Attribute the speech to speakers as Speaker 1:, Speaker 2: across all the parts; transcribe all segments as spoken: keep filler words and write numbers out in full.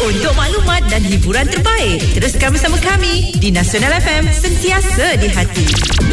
Speaker 1: Untuk maklumat dan hiburan terbaik, teruskan bersama kami di Nasional F M, sentiasa di hati.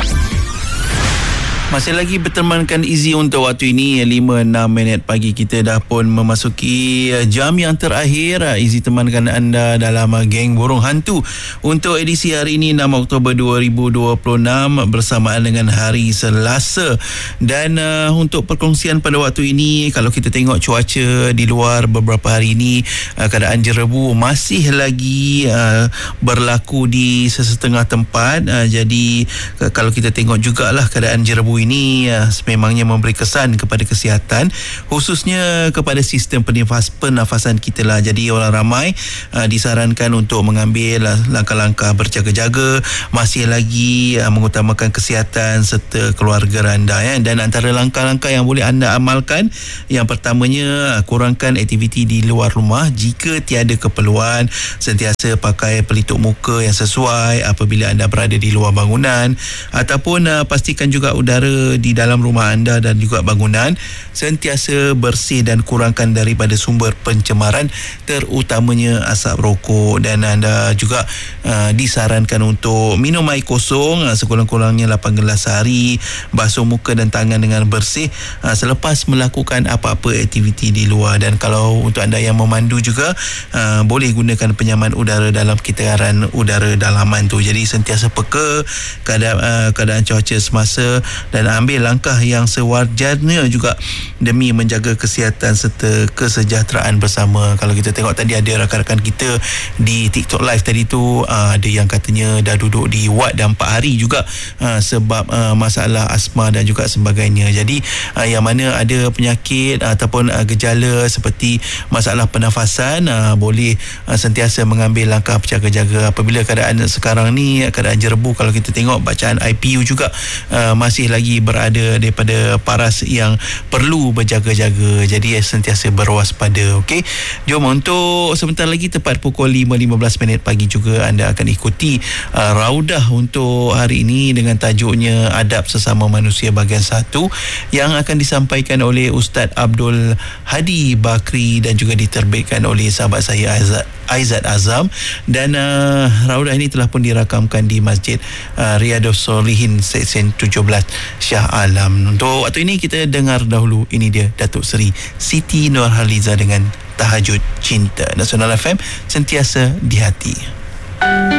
Speaker 2: Masih lagi bertemankan Izzy untuk waktu ini lima enam minit pagi. Kita dah pun memasuki jam yang terakhir. Izzy temankan anda dalam Geng Burung Hantu untuk edisi hari ini enam Oktober dua ribu dua puluh enam bersamaan dengan hari Selasa. Dan uh, untuk perkongsian pada waktu ini, kalau kita tengok cuaca di luar beberapa hari ini, uh, keadaan jerebu masih lagi uh, berlaku di sesetengah tempat. Uh, jadi uh, kalau kita tengok jugalah keadaan jerebu ini uh, sememangnya memberi kesan kepada kesihatan, khususnya kepada sistem penifas, pernafasan kita lah. Jadi orang ramai uh, disarankan untuk mengambil uh, langkah-langkah berjaga-jaga, masih lagi uh, mengutamakan kesihatan serta keluarga anda ya. Dan antara langkah-langkah yang boleh anda amalkan, yang pertamanya uh, kurangkan aktiviti di luar rumah jika tiada keperluan. Sentiasa pakai pelitup muka yang sesuai apabila anda berada di luar bangunan, ataupun uh, pastikan juga udara di dalam rumah anda dan juga bangunan sentiasa bersih dan kurangkan daripada sumber pencemaran, terutamanya asap rokok. Dan anda juga uh, disarankan untuk minum air kosong uh, sekurang-kurangnya lapan gelas sehari, basuh muka dan tangan dengan bersih uh, selepas melakukan apa-apa aktiviti di luar. Dan kalau untuk anda yang memandu juga, uh, boleh gunakan penyaman udara dalam kitaran udara dalaman tu. Jadi sentiasa peka keadaan, uh, keadaan cuaca semasa dan ambil langkah yang sewajarnya juga demi menjaga kesihatan serta kesejahteraan bersama. Kalau kita tengok tadi ada rakan-rakan kita di TikTok live tadi tu, uh, ada yang katanya dah duduk di ward dah empat hari juga uh, sebab uh, masalah asma dan juga sebagainya. Jadi uh, yang mana ada penyakit uh, ataupun uh, gejala seperti masalah pernafasan, uh, boleh uh, sentiasa mengambil langkah berjaga-jaga. Apabila keadaan sekarang ni, keadaan jerebu, kalau kita tengok bacaan I P U juga uh, masih lagi berada daripada paras yang perlu berjaga-jaga. Jadi sentiasa berwaspada. Okey, jom untuk sebentar lagi tepat pukul lima lima belas minit pagi juga anda akan ikuti uh, Raudah untuk hari ini dengan tajuknya Adab Sesama Manusia bahagian satu, yang akan disampaikan oleh Ustaz Abdul Hadi Bakri dan juga diterbitkan oleh sahabat saya Aizat, Aizat Azam. Dan uh, Raudah ini telah pun dirakamkan di Masjid uh, Riyadus Solihin Seksyen tujuh belas Shah Alam. Untuk waktu ini kita dengar dahulu, ini dia Datuk Seri Siti Nurhaliza dengan Tahajud Cinta. Nasional F M, sentiasa di hati.